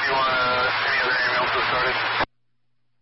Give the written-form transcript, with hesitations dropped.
you want any other ambulance to start it?